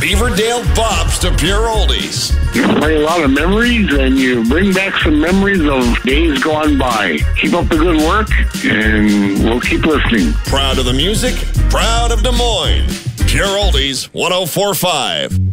Beaverdale bops to pure oldies. You play a lot of memories, and you bring back some memories of days gone by. Keep up the good work, and we'll keep listening. Proud of the music, proud of Des Moines. Pure Oldies 104.5.